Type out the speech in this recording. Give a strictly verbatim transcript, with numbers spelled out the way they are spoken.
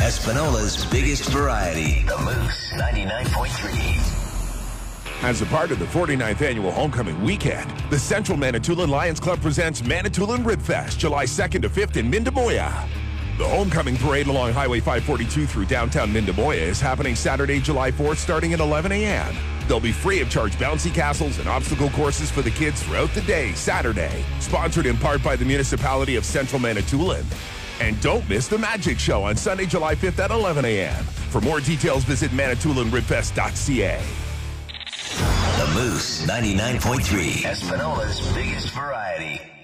Espinola's biggest variety. The Moose ninety-nine point three. As a part of the forty-ninth Annual Homecoming Weekend, the Central Manitoulin Lions Club presents Manitoulin Ribfest, July second to fifth in Mindemoya. The Homecoming Parade along Highway five forty-two through downtown Mindemoya is happening Saturday, July fourth, starting at eleven a.m. There'll be free of charge bouncy castles and obstacle courses for the kids throughout the day, Saturday. Sponsored in part by the Municipality of Central Manitoulin. And don't miss the Magic Show on Sunday, July fifth at eleven a.m. For more details, visit manitoulin ribfest dot c a. The Moose ninety-nine point three. Espinola's biggest variety.